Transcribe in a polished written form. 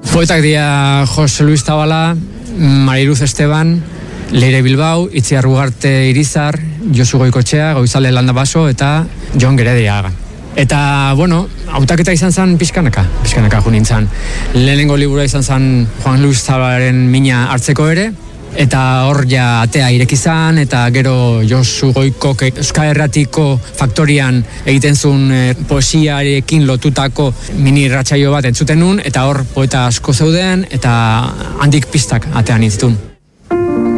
Poetak dira Jose Luis Zabala, Mariluz Esteban, Leire Bilbao, Itziar Ugarte Irizar, Josu Goikotxea, Goizale Landabaso eta Jon Gerediaga. Eta, hautaketa izan zen pixkanaka jo nintzen. Lehenengo liburua izan zen Juan Luis Zabalaren Mina hartzeko ere, eta hor ja atea ireki zan, eta gero Josu Goikok Euskal Herratiko faktorian egiten zuen poesiarekin lotutako mini irratsaio bat entzuten nun, eta hor poeta asko zeuden, eta handik pistak atean iztun.